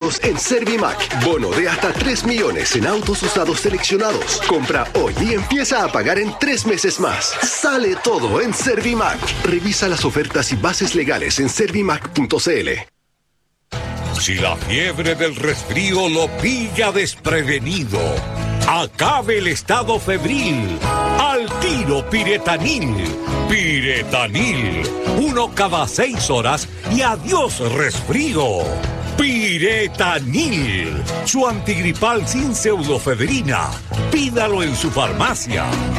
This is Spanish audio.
usados en Servimac. Bono de hasta 3 millones en autos usados seleccionados. Compra hoy y empieza a pagar en 3 meses más. Sale todo en Servimac. Revisa las ofertas y bases legales en servimac.cl. Si la fiebre del resfrío lo pilla desprevenido, acabe el estado febril. Al tiro Piretanil. Piretanil. 1 cada 6 horas y adiós resfrío. Piretanil. Su antigripal sin pseudofedrina. Pídalo en su farmacia.